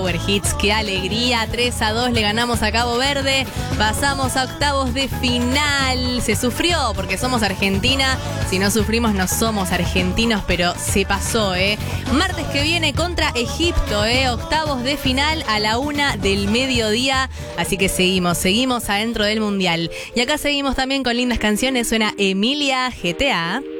Power Hits. ¡Qué alegría! 3-2 le ganamos a Cabo Verde. Pasamos a octavos de final. Se sufrió porque somos Argentina. Si no sufrimos no somos argentinos, pero se pasó, Martes que viene contra Egipto, octavos de final a la 1 del mediodía. Así que seguimos adentro del Mundial. Y acá seguimos también con lindas canciones. Suena Emilia GTA.